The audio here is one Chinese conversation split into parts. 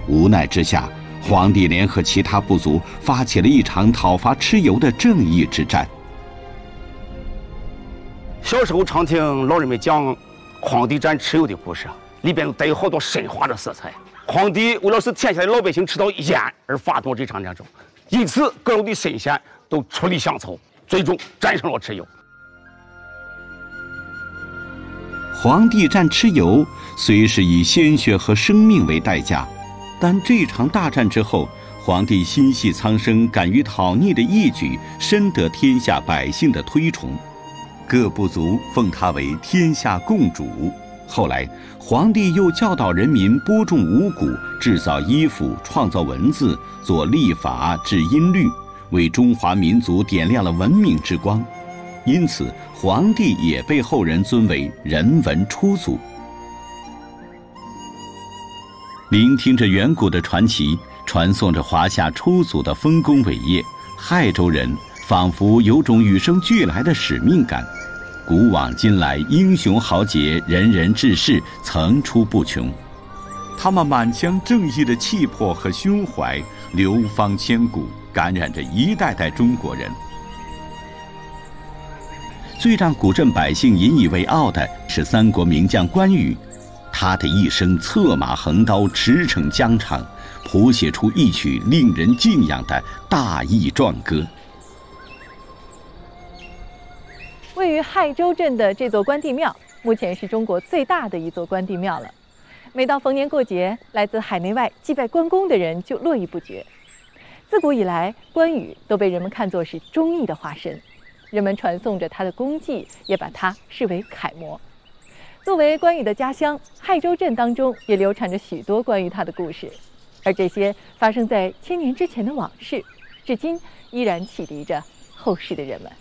无奈之下，皇帝联合其他部族发起了一场讨伐蚩尤的正义之战。 小时候常听老人们讲皇帝战蚩尤的故事，里边带有好多神话的色彩。皇帝为了使天下的老百姓吃到烟而发动这场战争，因此各路的神仙都出力相凑，最终战胜了蚩尤。 皇帝战蚩尤虽是以鲜血和生命为代价，但这场大战之后，皇帝心系苍生、敢于讨逆的义举，深得天下百姓的推崇，各部族奉他为天下共主。后来，皇帝又教导人民播种五谷，制造衣服，创造文字，做历法，制音律，为中华民族点亮了文明之光。因此，皇帝也被后人尊为人文初祖。聆听着远古的传奇，传颂着华夏初祖的丰功伟业，亥州人仿佛有种与生俱来的使命感。古往今来，英雄豪杰、仁人志士层出不穷，他们满腔正义的气魄和胸怀流芳千古，感染着一代代中国人。最让古镇百姓引以为傲的是三国名将关羽，他的一生策马横刀，驰骋疆场，谱写出一曲令人敬仰的大义壮歌。 位于亥州镇的这座关帝庙，目前是中国最大的一座关帝庙了。每到逢年过节，来自海内外祭拜关公的人就络绎不绝。自古以来，关羽都被人们看作是忠义的化身，人们传颂着他的功绩，也把他视为楷模。作为关羽的家乡，亥州镇当中也流传着许多关于他的故事，而这些发生在千年之前的往事，至今依然启迪着后世的人们。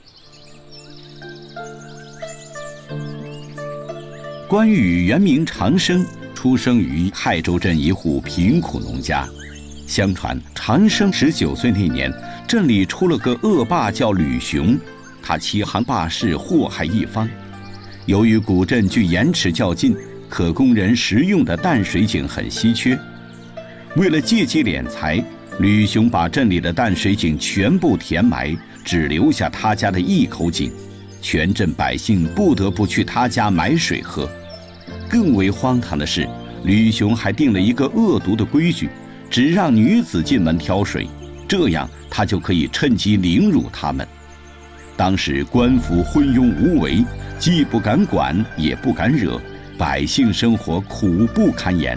关羽原名长生，出生于亥州镇一户贫苦农家。相传长生19岁那年，镇里出了个恶霸叫吕雄，他欺行霸市，祸害一方。由于古镇距盐池较近，可供人食用的淡水井很稀缺。为了借机敛财，吕雄把镇里的淡水井全部填埋，只留下他家的一口井，全镇百姓不得不去他家买水喝。更为荒唐的是，吕雄还定了一个恶毒的规矩，只让女子进门挑水，这样他就可以趁机凌辱她们。当时官府昏庸无为，既不敢管，也不敢惹，百姓生活苦不堪言。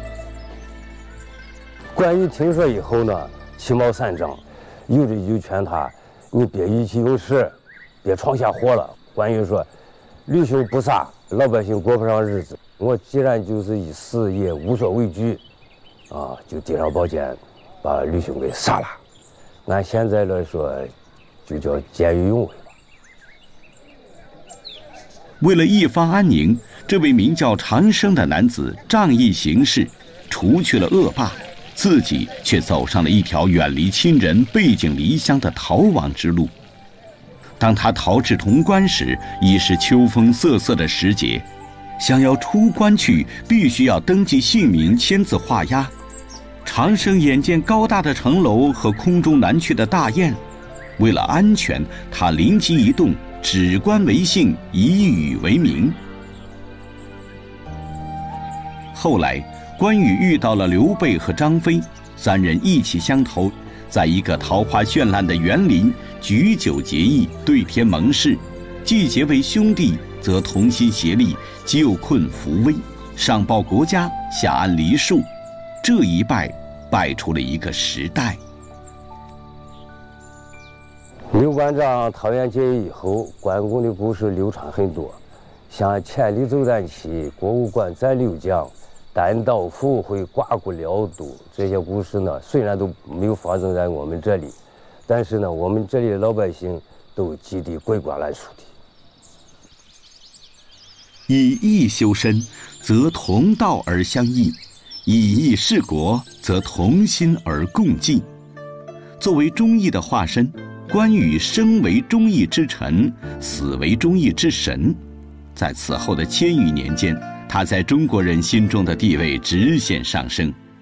关羽听说以后呢，其貌三张，有的就劝他：“你别意气用事，别闯下祸了。”关羽说：“吕兄不傻，老百姓过不上日子，我既然就是一死也无所畏惧，就递上宝剑，把吕兄给杀了。按现在来说，就叫见义勇为吧。” 为了一方安宁，这位名叫长生的男子仗义行事，除去了恶霸，自己却走上了一条远离亲人、背井离乡的逃亡之路。当他逃至潼关时，已是秋风瑟瑟的时节，想要出关去，必须要登记姓名、签字画押。长生眼见高大的城楼和空中南去的大雁，为了安全，他灵机一动，指关为姓，以羽为名。后来，关羽遇到了刘备和张飞，三人意气相投，在一个桃花绚烂的园林举酒结义，对天盟誓，既结为兄弟，则同心协力，救困扶危，上报国家，下安黎庶。这一拜，拜出了一个时代。 刘关张桃园结义以后，关公的故事流传很多，像千里走单骑、过五关斩六将、单刀赴会、刮骨疗毒，这些故事呢，虽然都没有发生在我们这里，但是呢，我们这里的老百姓都记得鬼瓜烂熟的。 以义修身，则同道而相益；以义治国，则同心而共济。作为忠义的化身，关羽生为忠义之臣，死为忠义之神。在此后的千余年间，他在中国人心中的地位直线上升。